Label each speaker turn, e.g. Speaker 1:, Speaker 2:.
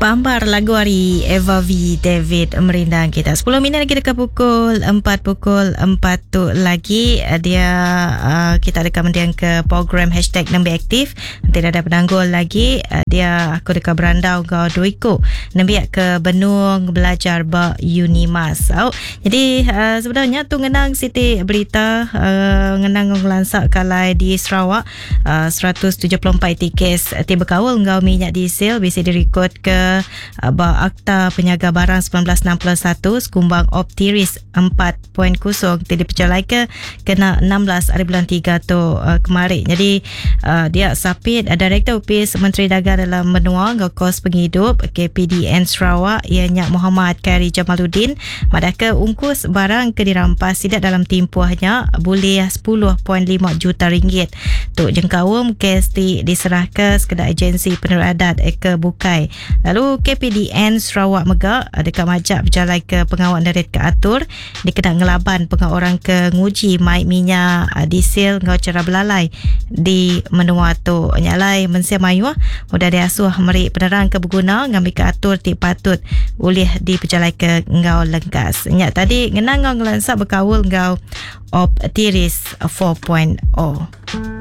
Speaker 1: Pambar lagu hari Eva V David merindang kita 10 minit lagi dekat pukul 4 tu lagi dia kita ada kemudian ke program hashtag Nembi Aktif. Nanti ada penanggul lagi dia aku dekat berandau kau duiku Nembi ke Benung belajar ba Unimas. Jadi sebenarnya tu ngenang Siti berita ngenang ngelansak kalai di Sarawak 174 tiket tiba kawal ngau minyak diesel bisa direkod ke Akta Penyaga Barang 1961 sekumbang Optiris 4.0 tidak percaya ke kena 16 hari bulan 3 tu kemarin. Jadi dia sapit Direktur Opis Menteri Dagang dalam menua kos penghidup KPDN Sarawak ianya Muhammad Khairi Jamaluddin madaka ungkus barang ke dirampas tidak dalam tempohnya boleh 10.5 juta ringgit. Tu jengkawum kes diserahkan kepada agensi peneradat ke Bukai. Lalu KPDN Sarawak Megak dekat majak berjalan ke pengawal nerit ke atur dikena ngelaban pengawaran ke nguji maik minyak diesel ngau cara belalai di menua tu nyalai mensia mayu mudah diasuh meri penerang ke berguna ngambil ke atur tik patut boleh diperjalai ke ngau lengkas. Nyak tadi ngenang ngau ngelansak berkawul ngau Optiris 4.0.